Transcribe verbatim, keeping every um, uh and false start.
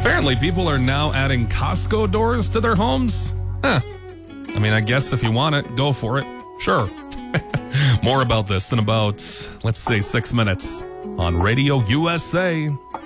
Apparently, people are now adding Costco doors to their homes. Huh. I mean, I guess if you want it, go for it. Sure. More about this in about, let's say, six minutes on Radio U S A.